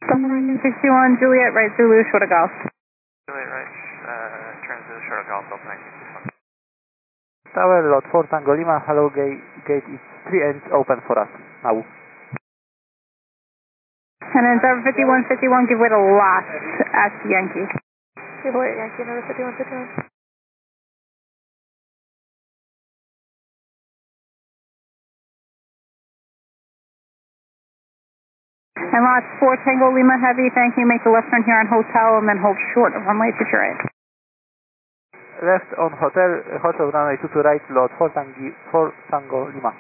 Delta 1961, Juliet, right Zulu, short of Golf. Juliet, right, Zulu, short of Golf, Delta 1961. Tower, lot 4 Tango Lima, hello, gate is 3 and open for us now. And then Delta 5151, give way to Lost at Yankee. Give way at Yankee, another 5151. And lots 4 Tango Lima Heavy, thank you. Make the left turn here on Hotel and then hold short of runway 22 right. Left on Hotel runway 22 right, lot 4 Tango Lima.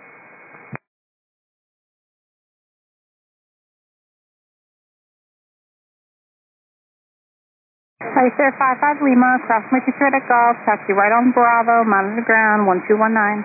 Right there, 55 Lima, cross runway 22 right at Golf, taxi right on Bravo, monitor ground, 1219.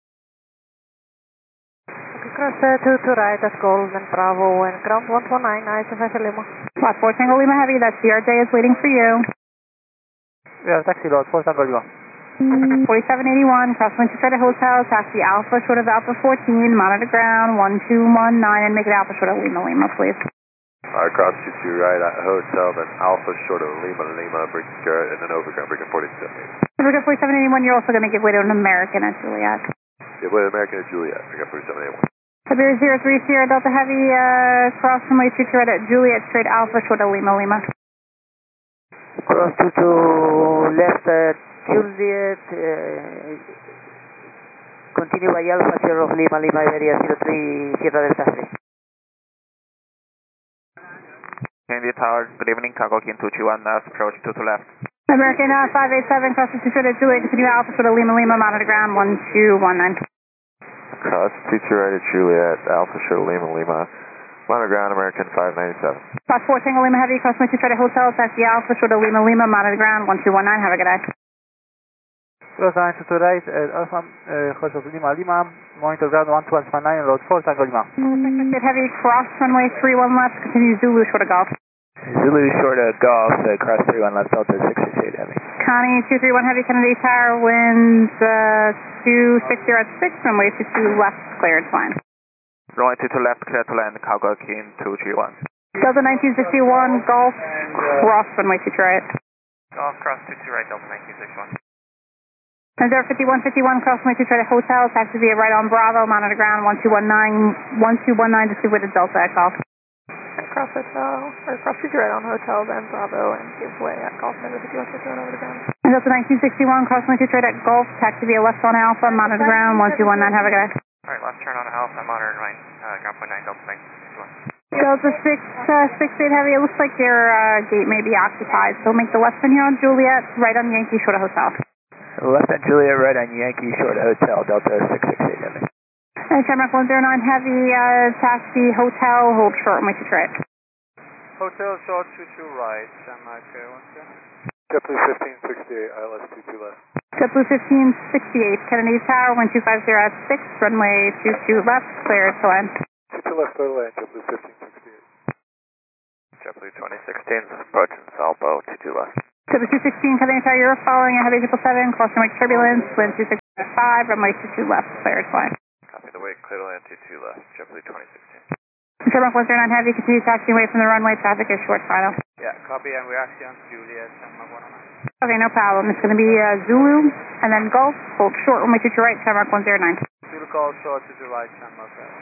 Cross 22 right at Golf and Bravo and ground 119, ISFS Lima. Lot 4 Tango Lima Heavy, that CRJ is waiting for you. Yeah, taxi lot 4 Tango Lima. 4781, cross runway 22 right at Hotel, taxi Alpha short of Alpha 14, monitor ground, 1219, and make it Alpha short of Lima Lima, please. Alright, cross 22 right at Hotel, then Alpha short of Lima Lima, bridge skirt, and then overground, bridge 47. Brigade 4781, you're also going to give way to an American at Juliet. Give way to American at Juliet, bridge 4781. February 03 Sierra Delta Heavy, cross runway 22 right at Juliet, straight Alpha short of Lima Lima. Cross 22 left at Juliet, continue by Alpha short of Lima Lima, area 03 Sierra Delta 3. India Tower, good evening, cargo King 221, approach 22 left. American 587, cross 22 right at Juliet, continue Alpha short of Lima Lima, monitor ground, 1219. Cross 22 right at Juliet, Alpha short of Lima Lima, monitor ground, American 597. Cross 4 Tango Lima Heavy, cross 22 right at Hotel, taxi Alpha short of Lima Lima, monitor ground, 1219, have a good day. Cross 92 right at Alpha short of Lima Lima, monitor ground 1219, lot 4 Tango Lima. Good Heavy, cross runway 31 left, continue Zulu short of Golf. Zulu short of Golf, cross 31 left, Delta 668 Heavy. Connie 231 Heavy, Kennedy Tower, winds 260 at 6, runway 22 left, cleared, fine. Runway 22 left, clear to land, cargo King 231. Delta 1961, Golf, cross runway 22 right. Golf, cross 22 right, Delta 1961. Reserve 5151, cross runway 22 right at Hotel, taxi via right on Bravo, monitor ground, 1219, just give way to Delta at Golf. Cross Hotel, or cross 22 right on Hotel, then Bravo, and give way at Golf, number 5151 over the ground. Delta 1961, cross runway 22 right at Golf, taxi via left on Alpha, monitor ground, 1219, have a good day. Alright, left turn on Alpha, monitor right, ground point 9, Delta 1961. Delta 668 Heavy, it looks like your gate may be occupied, so make the left turn here on Juliet, right on Yankee, short of Hotel. Left on Juliet, right on Yankee, short of Hotel, Delta 668 Heavy. And Shamrock 109 Heavy, taxi, Hotel, hold short, runway 22 right. Hotel short 22 right, Shamrock 10. JetBlue 1568, ILS 22 left. JetBlue 1568, Kennedy Tower, 1250 at 6, runway 22 left, clear to land. 22 left, clear to land, JetBlue 1568. JetBlue 2016, approaching Salvo, 22 left. JetBlue 216, Kennedy Tower, you're following a heavy 777, crossing right turbulence, wind 265, runway 22 left, clear to land. Copy the way, clear to land 22 left, JetBlue 2016. Shamrock 109 Heavy, continue taxiing away from the runway, traffic is short final. Yeah, copy, and we're actually on Juliet, Shamrock 109. Okay, no problem. It's going to be Zulu, and then Golf, hold short, runway 22 right, Shamrock 109. Zulu call short 22 right, Shamrock